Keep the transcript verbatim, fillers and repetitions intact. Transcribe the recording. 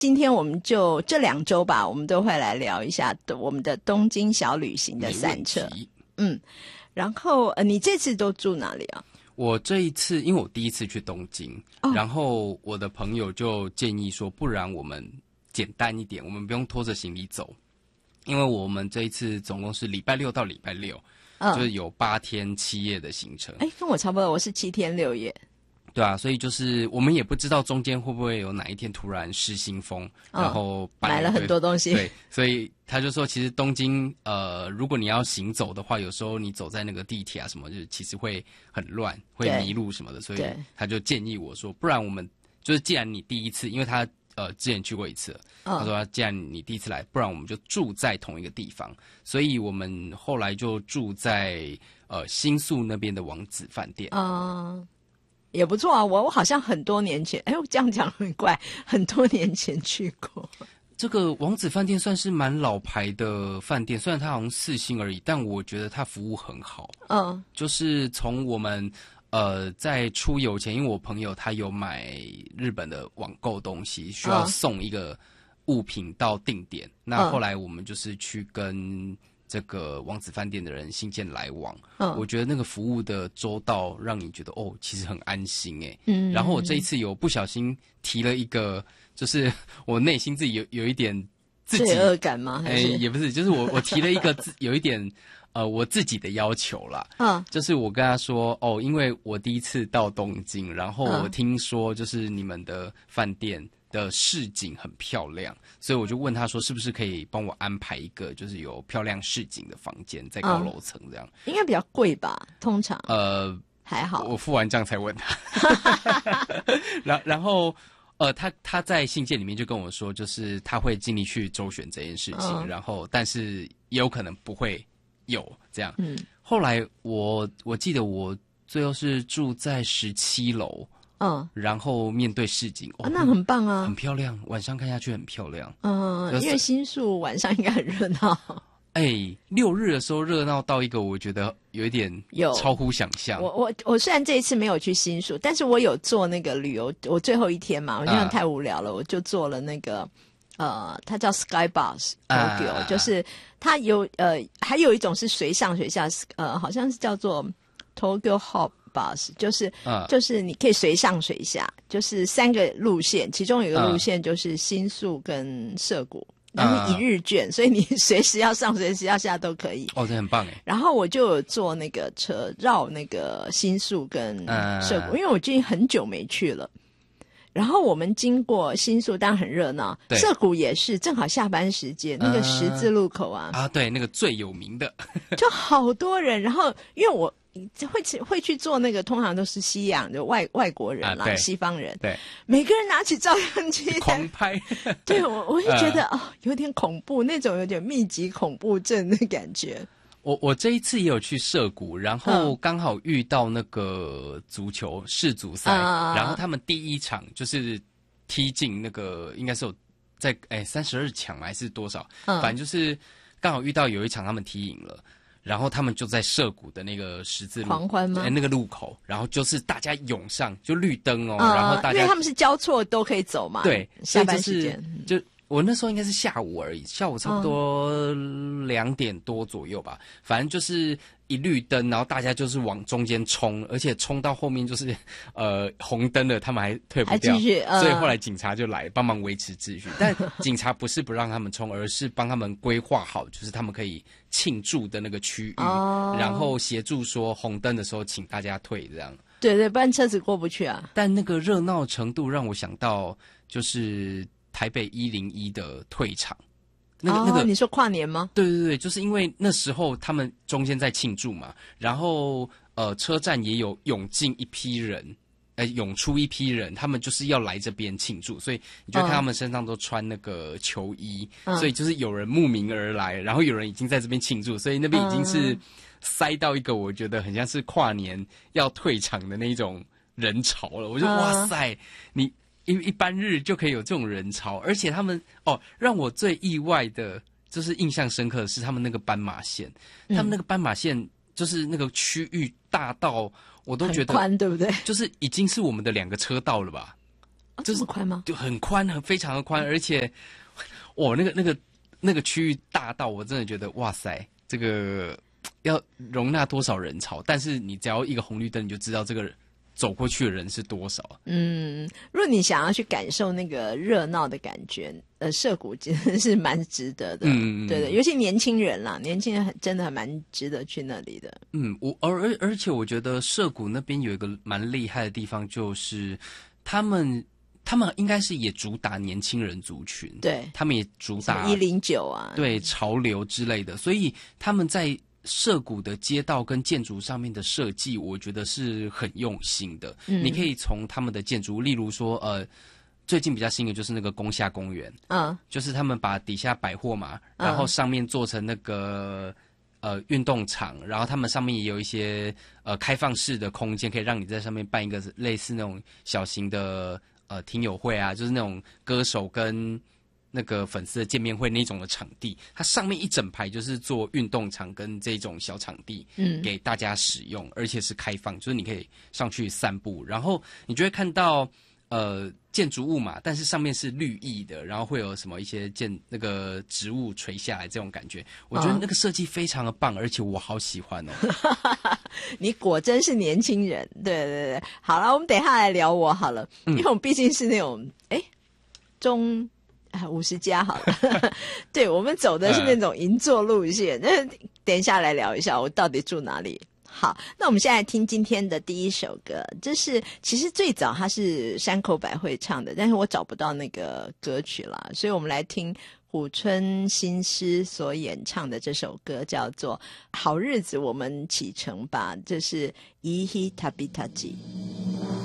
今天我们就这两周吧，我们都会来聊一下我们的东京小旅行的散策。嗯，然后呃，你这次都住哪里啊？ 我这一次因为我第一次去东京，哦、然后我的朋友就建议说，不然我们简单一点，我们不用拖着行李走，因为我们这一次总共是礼拜六到礼拜六，嗯、就是有八天七夜的行程。 哎，跟我差不多，我是七天六夜。 对啊，所以就是我们也不知道中间会不会有哪一天突然失心疯，哦、然后买了很多东西。 对，所以他就说，其实东京呃，如果你要行走的话，有时候你走在那个地铁啊什么，就其实会很乱，会迷路什么的。所以他就建议我说，不然我们就是既然你第一次，因为他呃之前去过一次了，哦、他说既然你第一次来，不然我们就住在同一个地方。所以我们后来就住在呃新宿那边的王子饭店。 嗯。也不错啊，我我好像很多年前，哎，我这样讲很怪，很多年前去过。 这个王子饭店算是蛮老牌的饭店，虽然它好像四星而已，但我觉得它服务很好。嗯，就是从我们呃在出游前，因为我朋友他有买日本的网购东西，需要送一个物品到定点，嗯、那后来我们就是去跟这个王子饭店的人信件来往，嗯，我觉得那个服务的周到，让你觉得哦，其实很安心哎。嗯，然后我这一次有不小心提了一个，就是我内心自己有有一点自己罪恶感吗？ 哎，也不是，就是我我提了一个自有一点呃我自己的要求啦。嗯，就是我跟他说哦，因为我第一次到东京，然后我听说就是你们的饭店的市景很漂亮，所以我就问他说，是不是可以帮我安排一个就是有漂亮市景的房间，在高楼层这样？ 应该比较贵吧？通常呃还好， 我付完账才问他。然然后呃，他他在信件里面就跟我说，就是他会尽力去周旋这件事情，嗯、然后但是也有可能不会有这样。嗯，后来我我记得我最后是住在十七楼。嗯，然后面对市景， 哦，啊、那很棒啊， 很漂亮，晚上看下去很漂亮。 嗯，因为新宿晚上应该很热闹。 哎，六日的时候热闹到一个，我觉得有一点有超乎想象。 我我我虽然这一次没有去新宿，但是我有做那个旅游，我最后一天嘛，我觉得太无聊了，啊、我就做了那个呃，它叫 Sky Bus Tokyo，、啊、就是它有呃，还有一种是随上随下，呃，好像是叫做 Tokyo Hop。bus 就是、嗯、就是你可以随上随下，就是三个路线，其中有一个路线就是新宿跟涩谷，然后一日券、嗯，所以你随时要上随时要下都可以。 哦，这很棒哎。 然后我就有坐那个车绕那个新宿跟涩谷、嗯，因为我最近很久没去了。然后我们经过新宿，当然很热闹，涩谷也是，正好下班时间，那个十字路口啊， 啊，对，那个最有名的， 就好多人。然后因为我会去会去做那个，通常都是西洋的外外国人啦、啊，西方人， 对， 每个人拿起照相机狂拍， 对我我就觉得、呃、哦，有点恐怖，那种有点密集恐怖症的感觉。 我我这一次也有去涩谷，然后刚好遇到那个足球世足赛、嗯，然后他们第一场就是踢进那个应该是有在哎三十二强还是多少、嗯，反正就是刚好遇到有一场他们踢赢了，然后他们就在涩谷的那个十字路狂欢吗？ 哎，那个路口，然后就是大家涌上，就绿灯哦、 嗯， 然后大家因为他们是交错都可以走嘛， 对， 下班时间、 就是、就。我那时候应该是下午而已，下午差不多两点多左右吧、嗯，反正就是一绿灯，然后大家就是往中间冲，而且冲到后面就是呃红灯了，他们还退不掉， 还继续、嗯， 所以后来警察就来帮忙维持秩序。但警察不是不让他们冲，而是帮他们规划好，就是他们可以庆祝的那个区域，哦、然后协助说红灯的时候请大家退这样。 对对，不然车子过不去啊。 但那个热闹程度让我想到就是台北一零一的退场，那个、 哦、 那个你说跨年吗？ 对对对，就是因为那时候他们中间在庆祝嘛，然后呃车站也有涌进一批人，呃涌出一批人，他们就是要来这边庆祝，所以你就看他们身上都穿那个球衣、嗯，所以就是有人慕名而来，然后有人已经在这边庆祝，所以那边已经是塞到一个我觉得很像是跨年要退场的那种人潮了。我就、嗯、哇塞，你。一一般日就可以有这种人潮，而且他们哦，让我最意外的，就是印象深刻的是他们那个斑马线，嗯、他们那个斑马线就是那个区域大到我都觉得很宽，对不对？ 就是已经是我们的两个车道了吧？ 哦、这么宽吗？ 就很宽，很非常的宽，而且，我那个那个那个区域大到我真的觉得哇塞，这个要容纳多少人潮？但是你只要一个红绿灯，你就知道这个走过去的人是多少。 嗯，如果你想要去感受那个热闹的感觉，呃，涉谷真的是蛮值得的。嗯，对的，尤其年轻人啦，年轻人很真的还蛮值得去那里的。 嗯，我而而而且我觉得涉谷那边有一个蛮厉害的地方，就是他们他们应该是也主打年轻人族群， 对， 他们也主打一零九啊， 对潮流之类的，所以他们在涉谷的街道跟建筑上面的设计，我觉得是很用心的。嗯，你可以从他们的建筑，例如说，呃，最近比较新的就是那个宫下公园，嗯，就是他们把底下百货嘛，然后上面做成那个呃运动场，然后他们上面也有一些呃开放式的空间，可以让你在上面办一个类似那种小型的呃听友会啊，就是那种歌手跟那个粉丝的见面会那种的场地，它上面一整排就是做运动场跟这种小场地，嗯，给大家使用，而且是开放，就是你可以上去散步，然后你就会看到呃建筑物嘛，但是上面是绿意的，然后会有什么一些建那个植物垂下来这种感觉，我觉得那个设计非常的棒，而且我好喜欢哦。 你果真是年轻人，对对对。好了，我们等一下来聊我好了，因为我毕竟是那种哎中。五十家好了，对，我们走的是那种银座路线。那等一下来聊一下，我到底住哪里？好，那我们现在听今天的第一首歌，这是其实最早它是山口百惠唱的，但是我找不到那个歌曲啦，所以我们来听谷村新司所演唱的这首歌，叫做《好日子我们启程吧》，这是伊希塔比塔吉。